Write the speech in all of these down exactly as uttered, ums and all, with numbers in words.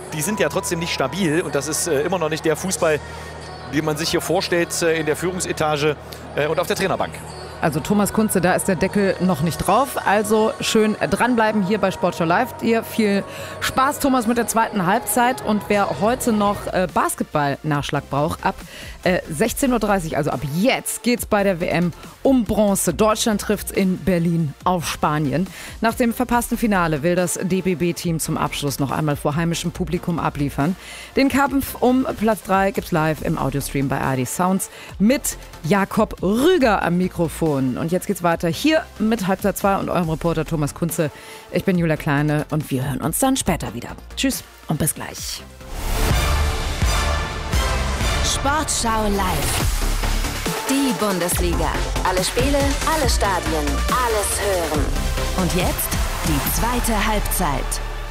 die sind ja trotzdem nicht stabil. Und das ist äh, immer noch nicht der Fußball, den man sich hier vorstellt äh, in der Führungsetage äh, und auf der Trainerbank. Also Thomas Kunze, da ist der Deckel noch nicht drauf. Also schön dranbleiben hier bei Sportschau Live. Dir viel Spaß, Thomas, mit der zweiten Halbzeit. Und wer heute noch äh, Basketball-Nachschlag braucht, ab äh, sechzehn Uhr dreißig, also ab jetzt, geht's bei der W M um Bronze. Deutschland trifft in Berlin auf Spanien. Nach dem verpassten Finale will das D B B-Team zum Abschluss noch einmal vor heimischem Publikum abliefern. Den Kampf um Platz drei gibt's live im Audiostream bei A R D Sounds mit Jakob Rüger am Mikrofon. Und jetzt geht's weiter hier mit Halbzeit zwei und eurem Reporter Thomas Kunze. Ich bin Julia Kleine und wir hören uns dann später wieder. Tschüss und bis gleich. Sportschau Live. Die Bundesliga. Alle Spiele, alle Stadien, alles hören. Und jetzt die zweite Halbzeit.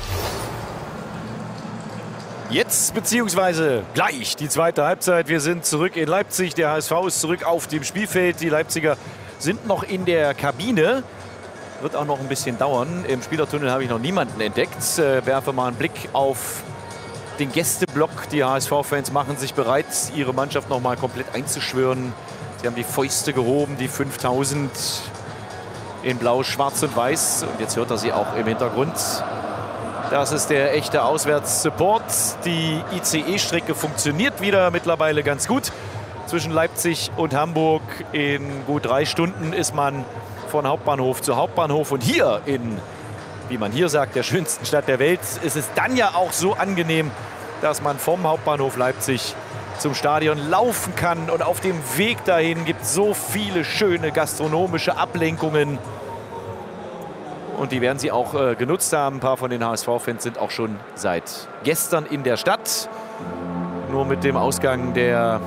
Jetzt beziehungsweise gleich die zweite Halbzeit. Wir sind zurück in Leipzig. Der H S V ist zurück auf dem Spielfeld. Die Leipziger sind noch in der Kabine. Wird auch noch ein bisschen dauern. Im Spielertunnel habe ich noch niemanden entdeckt. Äh, werfe mal einen Blick auf den Gästeblock. Die H S V-Fans machen sich bereit, ihre Mannschaft noch mal komplett einzuschwören. Sie haben die Fäuste gehoben, die fünftausend in Blau, Schwarz und Weiß. Und jetzt hört er sie auch im Hintergrund. Das ist der echte Auswärtssupport. Die I C E-Strecke funktioniert wieder mittlerweile ganz gut. Zwischen Leipzig und Hamburg in gut drei Stunden ist man von Hauptbahnhof zu Hauptbahnhof. Und hier in, wie man hier sagt, der schönsten Stadt der Welt, ist es dann ja auch so angenehm, dass man vom Hauptbahnhof Leipzig zum Stadion laufen kann. Und auf dem Weg dahin gibt es so viele schöne gastronomische Ablenkungen. Und die werden sie auch äh, genutzt haben. Ein paar von den H S V-Fans sind auch schon seit gestern in der Stadt. Nur mit dem Ausgang der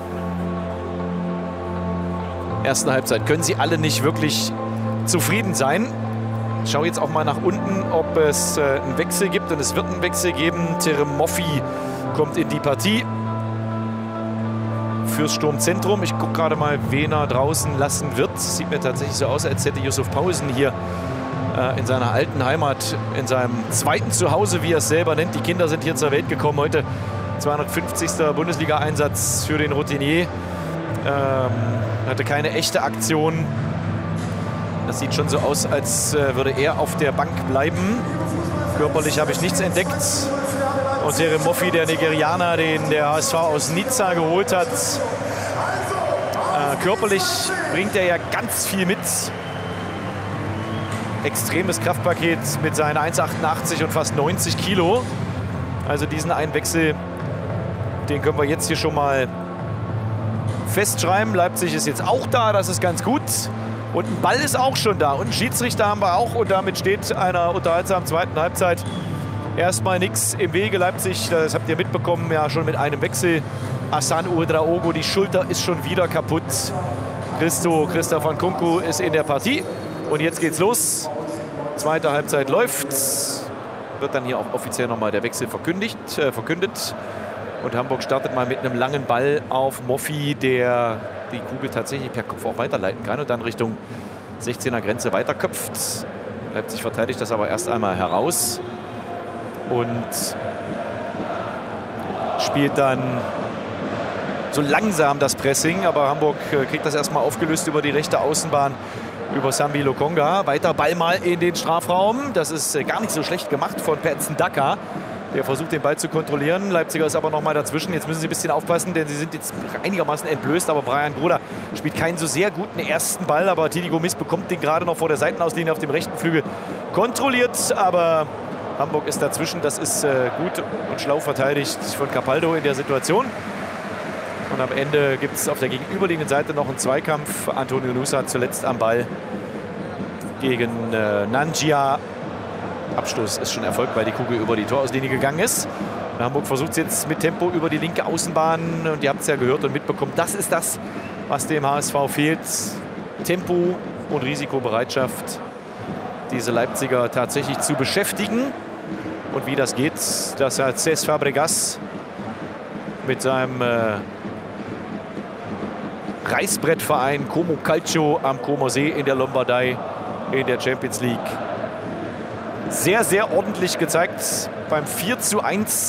ersten Halbzeit können sie alle nicht wirklich zufrieden sein. Ich schaue jetzt auch mal nach unten, ob es äh, einen Wechsel gibt. Und es wird einen Wechsel geben. Terem Moffi kommt in die Partie fürs Sturmzentrum. Ich gucke gerade mal, wen er draußen lassen wird. Sieht mir tatsächlich so aus, als hätte Yusuf Pausen hier in seiner alten Heimat, in seinem zweiten Zuhause, wie er es selber nennt. Die Kinder sind hier zur Welt gekommen. Heute zweihundertfünfzigster Bundesliga-Einsatz für den Routinier. Ähm, hatte keine echte Aktion. Das sieht schon so aus, als äh, würde er auf der Bank bleiben. Körperlich habe ich nichts entdeckt. Und Terem Moffi, der Nigerianer, den der H S V aus Nizza geholt hat. Äh, körperlich bringt er ja ganz viel mit. Extremes Kraftpaket mit seinen eins Komma achtundachtzig und fast neunzig Kilo. Also diesen Einwechsel, den können wir jetzt hier schon mal festschreiben. Leipzig ist jetzt auch da, das ist ganz gut. Und ein Ball ist auch schon da. Und einen Schiedsrichter haben wir auch. Und damit steht einer unterhaltsamen zweiten Halbzeit erstmal nichts im Wege. Leipzig, das habt ihr mitbekommen, ja schon mit einem Wechsel. Hassan Ouedraogo, die Schulter ist schon wieder kaputt. Christo, Christoph Nkunku ist in der Partie. Und jetzt geht's los. Zweite Halbzeit läuft. Wird dann hier auch offiziell nochmal der Wechsel verkündigt, äh, verkündet. Und Hamburg startet mal mit einem langen Ball auf Moffi, der die Kugel tatsächlich per Kopf auch weiterleiten kann und dann Richtung sechzehner Grenze weiterköpft. Leipzig verteidigt das aber erst einmal heraus und spielt dann so langsam das Pressing. Aber Hamburg äh, kriegt das erstmal aufgelöst über die rechte Außenbahn. Über Sambi Lokonga. Weiter Ball mal in den Strafraum. Das ist gar nicht so schlecht gemacht von Patson Daka. Der versucht, den Ball zu kontrollieren. Leipziger ist aber noch mal dazwischen. Jetzt müssen sie ein bisschen aufpassen, denn sie sind jetzt einigermaßen entblößt. Aber Brian Gruder spielt keinen so sehr guten ersten Ball. Aber Tidi Gomis bekommt den gerade noch vor der Seitenauslinie auf dem rechten Flügel kontrolliert. Aber Hamburg ist dazwischen. Das ist äh, gut und schlau verteidigt von Capaldo in der Situation. Und am Ende gibt es auf der gegenüberliegenden Seite noch einen Zweikampf. Antonio Nusa zuletzt am Ball gegen äh, Nanjia. Abstoß ist schon erfolgt, weil die Kugel über die Torauslinie gegangen ist. Und Hamburg versucht es jetzt mit Tempo über die linke Außenbahn. Und ihr habt es ja gehört und mitbekommen, das ist das, was dem H S V fehlt. Tempo und Risikobereitschaft, diese Leipziger tatsächlich zu beschäftigen. Und wie das geht, das hat Cesc Fabregas mit seinem äh, Reißbrettverein Como Calcio am Como See in der Lombardei in der Champions League sehr, sehr ordentlich gezeigt beim vier zu eins